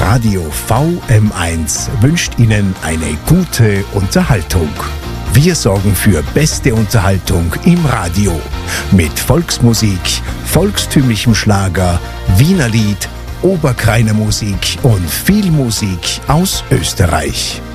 Radio VM1 wünscht Ihnen eine gute Unterhaltung. Wir sorgen für beste Unterhaltung im Radio mit Volksmusik, volkstümlichem Schlager, Wiener Lied, Oberkrainer Musik und viel Musik aus Österreich.